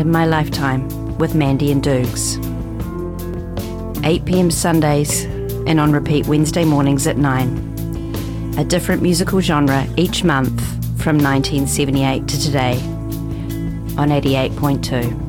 of My Lifetime with Mandy and Dukes. 8 p.m. Sundays and on repeat Wednesday mornings at 9. A different musical genre each month from 1978 to today on 88.2.